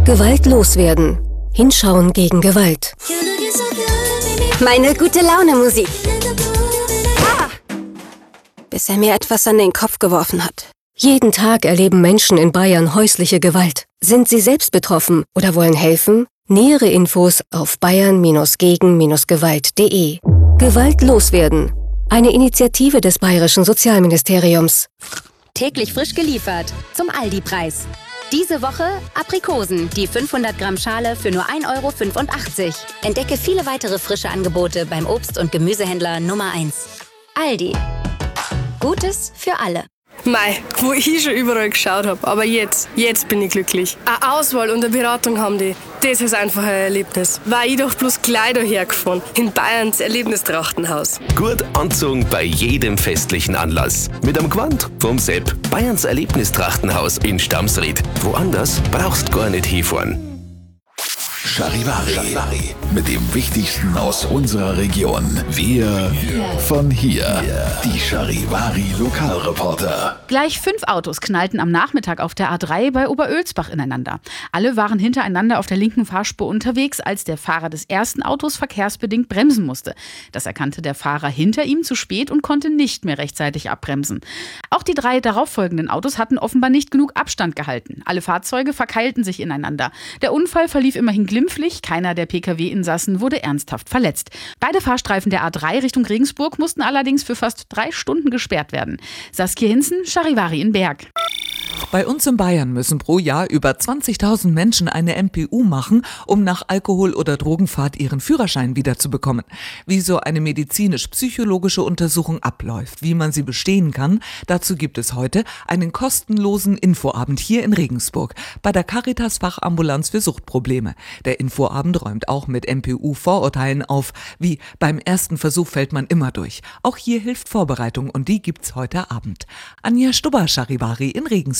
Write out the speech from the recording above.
Gewalt loswerden. Hinschauen gegen Gewalt. Meine gute Laune Musik. Bis er mir etwas an den Kopf geworfen hat. Jeden Tag erleben Menschen in Bayern häusliche Gewalt. Sind Sie selbst betroffen oder wollen helfen? Nähere Infos auf bayern-gegen-gewalt.de. Gewalt loswerden. Eine Initiative des Bayerischen Sozialministeriums. Täglich frisch geliefert zum Aldi-Preis. Diese Woche Aprikosen, die 500 Gramm Schale für nur 1,85 €. Entdecke viele weitere frische Angebote beim Obst- und Gemüsehändler Nummer 1. Aldi. Gutes für alle. Mei, wo ich schon überall geschaut habe, aber jetzt bin ich glücklich. Eine Auswahl und eine Beratung haben die, das ist einfach ein Erlebnis. War ich doch bloß gleich daher gefahren, in Bayerns Erlebnistrachtenhaus. Gut anzogen bei jedem festlichen Anlass. Mit am Gewand vom Sepp. Bayerns Erlebnistrachtenhaus in Stamsried. Woanders brauchst gar nicht hinfahren. Charivari. Mit dem Wichtigsten aus unserer Region. Wir von hier. Die Charivari-Lokalreporter. Gleich 5 Autos knallten am Nachmittag auf der A3 bei Oberölsbach ineinander. Alle waren hintereinander auf der linken Fahrspur unterwegs, als der Fahrer des ersten Autos verkehrsbedingt bremsen musste. Das erkannte der Fahrer hinter ihm zu spät und konnte nicht mehr rechtzeitig abbremsen. Auch die 3 darauffolgenden Autos hatten offenbar nicht genug Abstand gehalten. Alle Fahrzeuge verkeilten sich ineinander. Der Unfall verlief immerhin glimpflich. Keiner der Pkw-Insassen wurde ernsthaft verletzt. Beide Fahrstreifen der A3 Richtung Regensburg mussten allerdings für fast 3 Stunden gesperrt werden. Saskia Hinzen, Charivari in Berg. Bei uns in Bayern müssen pro Jahr über 20.000 Menschen eine MPU machen, um nach Alkohol- oder Drogenfahrt ihren Führerschein wiederzubekommen. Wie so eine medizinisch-psychologische Untersuchung abläuft, wie man sie bestehen kann, dazu gibt es heute einen kostenlosen Infoabend hier in Regensburg bei der Caritas-Fachambulanz für Suchtprobleme. Der Infoabend räumt auch mit MPU-Vorurteilen auf, wie beim ersten Versuch fällt man immer durch. Auch hier hilft Vorbereitung und die gibt's heute Abend. Anja Stubber, Charivari in Regensburg.